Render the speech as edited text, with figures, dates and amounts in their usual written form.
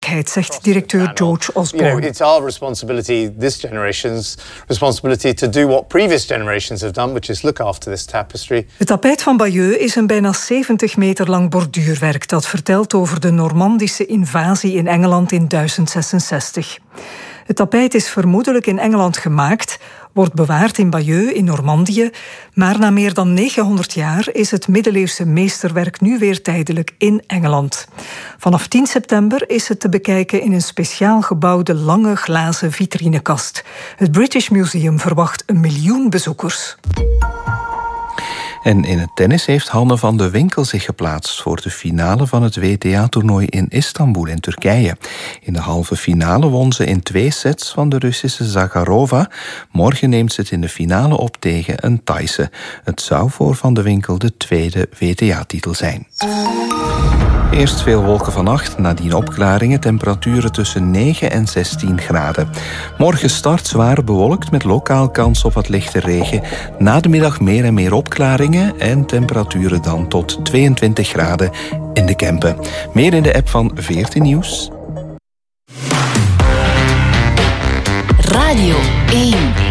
verantwoordelijkheid, zegt directeur George Osborne. It's our responsibility, this generation's responsibility, to do what previous generations have done, which is look after this tapestry. Het tapijt van Bayeux is een bijna 70 meter lang borduurwerk dat vertelt over de Normandische invasie in Engeland in 1066. Het tapijt is vermoedelijk in Engeland gemaakt, wordt bewaard in Bayeux in Normandië, maar na meer dan 900 jaar is het middeleeuwse meesterwerk nu weer tijdelijk in Engeland. Vanaf 10 september is het te bekijken in een speciaal gebouwde lange glazen vitrinekast. Het British Museum verwacht 1 miljoen bezoekers. En in het tennis heeft Hanne van de Winkel zich geplaatst voor de finale van het WTA-toernooi in Istanbul in Turkije. In de halve finale won ze in 2 sets van de Russische Zakharova. Morgen neemt ze het in de finale op tegen een Thaise. Het zou voor Van de Winkel de 2e WTA-titel zijn. Eerst veel wolken vannacht, nadien opklaringen, temperaturen tussen 9 en 16 graden. Morgen start zwaar bewolkt met lokaal kans op wat lichte regen. Na de middag meer en meer opklaringen en temperaturen dan tot 22 graden in de Kempen. Meer in de app van 14 Nieuws. Radio 1